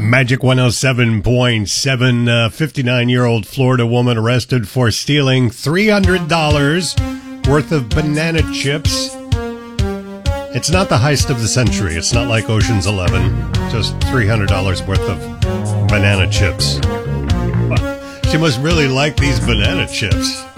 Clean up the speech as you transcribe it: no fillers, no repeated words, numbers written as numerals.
Magic 107.7, 59-year-old Florida woman arrested for stealing $300 worth of banana chips. It's not the heist of the century. It's not like Ocean's 11. Just $300 worth of banana chips. She must really like these banana chips.